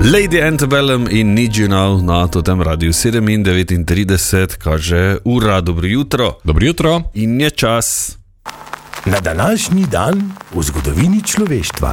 Lady Antebellum in Need You Now na tem radiju 7:39 kaže ura, dobro jutro. Dobro jutro. In je čas. Na današnji dan v zgodovini človeštva.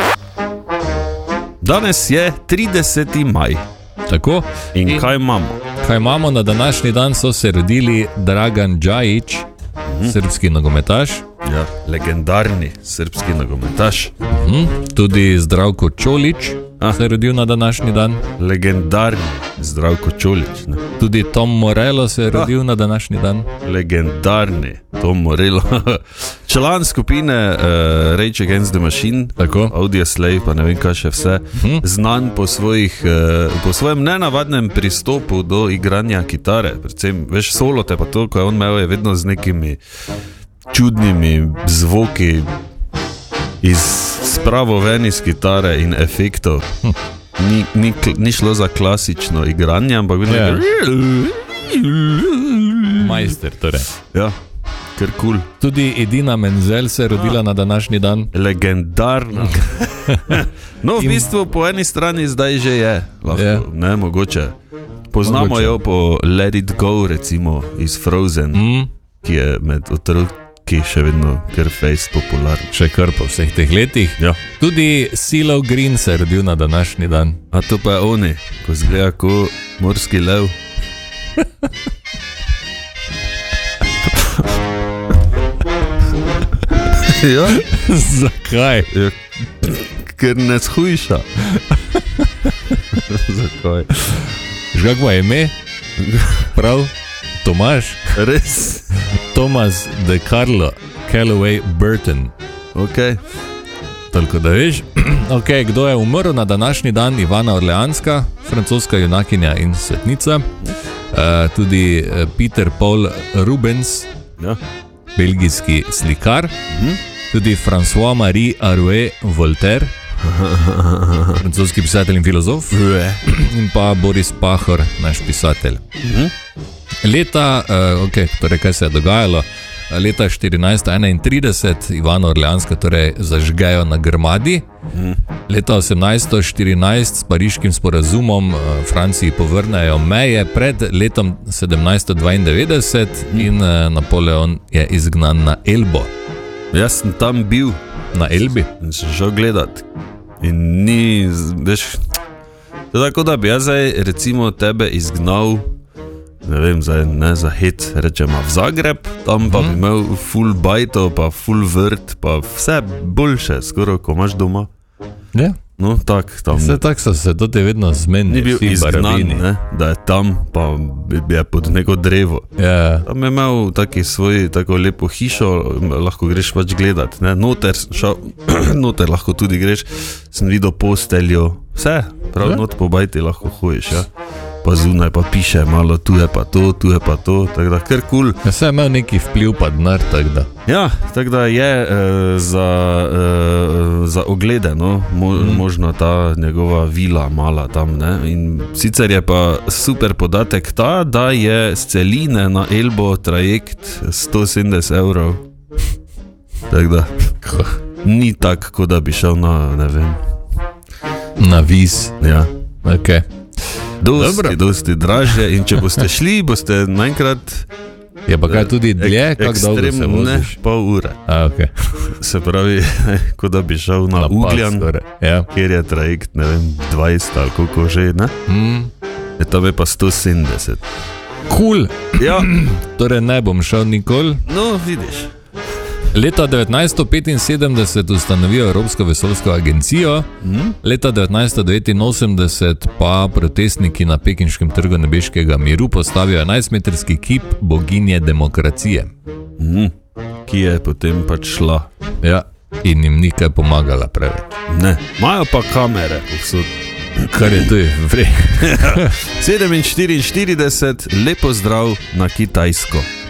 Danes je 30. maj. Tako. In kaj imamo? Kaj imamo? Na današnji dan so se rodili Dragan Džajić, srpski nogometaš. Ja, legendarni srpski nogometaš. Tudi Zdravko Čolić se je rodil na današnji dan. Legendarni Zdravko Čolić. Ne? Tudi Tom Morello se je rodil na današnji dan. Legendarni Tom Morello. Član skupine Rage Against the Machine. Tako. Audioslave, pa ne vem kaj še vse. Znan po svojem nenavadnem pristopu do igranja kitare. Predvsem, veš, solote pa to, ko je on imel, je vedno z nekimi čudnimi zvoki iz spravo ven iz kitare in efektov. Ni šlo za klasično igranje, ampak vedno je Majster, torej. Ja, ker cool. Tudi Edina Menzel se je rodila na današnji dan. Legendarna. No, v bistvu po eni strani zdaj že je, lahko, ne, mogoče. Poznamo jo po Let It Go, recimo, iz Frozen, ki je med otroki še vedno kar face popularni. Še kar po vseh teh letih. Ja. Tudi CeeLo Green se je rodil na današnji dan. A to pa je oni, ko zgleda ko morski lev. Ja. Zakaj? Ja, ker ne shujša. Zakaj? Že kako je ime? Prav? Tomaž? Res? Thomas de Carlo Calloway Burton. Ok. Toliko da veš. Ok, kdo je umrl na današnji dan? Ivana Orleanska, francoska junakinja in svetnica. Tudi Peter Paul Rubens, Ja. belgijski slikar. Tudi François-Marie Arouet Voltaire, francoski pisatelj in filozof. In pa Boris Pahor, naš pisatelj. Leta, torej kaj se je dogajalo? Leta 1431 Ivana Orleanska torej zažgejo na Grmadi. Leta 1814 s pariškim sporazumom Franciji povrnejo meje pred letom 1792 in Napoleon je izgnan na Elbo. Jaz sem tam bil. Na Elbi? In sem šel gledat. In ni, veš, to tako da bi jaz zdaj recimo tebe izgnal, ne vem, zdaj ne za hit, rečemo v Zagreb, tam pa bi imel full bajto, pa full vrt, pa vse boljše, skoraj ko imaš doma. Ja. No, tak, tam. Vse tak so se tudi vedno zmenili. Ni bil izgnan, ne, da je tam, pa je pod neko drevo. Ja. Tam je imel taki svoj, tako lepo hišo, lahko greš pač gledat, ne, noter lahko tudi greš, sem videl posteljo, vse, prav not po bajti lahko hojiš, ja. Pa zunaj pa piše malo, tu je pa to, tako da kar cool. Ja, vse je imel neki vpliv pa denar, tako da. Ja, tako da je za oglede, no, možno ta njegova vila mala tam, ne, in sicer je pa super podatek ta, da je z Celine na Elbo trajekt 170 €. Tako da, ni tako, kot da bi šel na, ne vem. Na Vis. Ja. Ok. Dosti dražje in če boste šli, boste naenkrat. Je pa kaj tudi dlje, kako dolgo se voziš? Ne, pol ure. Ok. Se pravi, kot da bi šel na Ugljan, ja. Kjer je trajekt, ne vem, 20 ali koliko že, ne? Tam je pa 170. Cool. Ja. Torej ne bom šel nikoli. No, vidiš. Leta 1975 ustanovijo Evropsko vesoljsko agencijo, leta 1989 pa protestniki na pekinškem trgu nebeškega miru postavijo 11-metrski kip boginje demokracije. Ki je potem pač šla. Ja, in jim ni kaj pomagala preveč. Ne, imajo pa kamere povsod. Kar je tudi vrej. 7:44, lepo zdrav na Kitajsko.